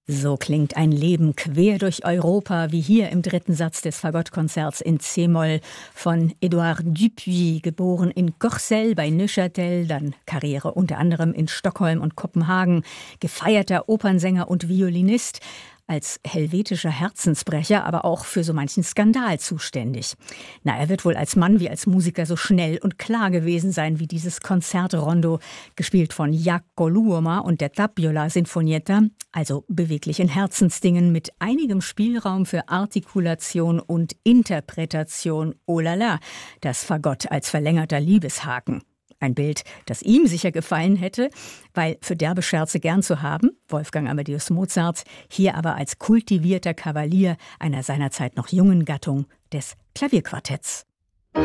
So klingt ein Leben quer durch Europa, wie hier im dritten Satz des Fagottkonzerts in C-Moll von Édouard Dupuy, geboren in Courcelles bei Neuchâtel, dann Karriere unter anderem in Stockholm und Kopenhagen, gefeierter Opernsänger und Violinist, als helvetischer Herzensbrecher, aber auch für so manchen Skandal zuständig. Er wird wohl als Mann wie als Musiker so schnell und klar gewesen sein wie dieses Konzertrondo, gespielt von Jaakko Luoma und der Tapiola Sinfonietta, also beweglichen Herzensdingen mit einigem Spielraum für Artikulation und Interpretation. Oh la la, das Fagott als verlängerter Liebeshaken. Ein Bild, das ihm sicher gefallen hätte, weil für derbe Scherze gern zu haben, Wolfgang Amadeus Mozart, hier aber als kultivierter Kavalier einer seinerzeit noch jungen Gattung des Klavierquartetts.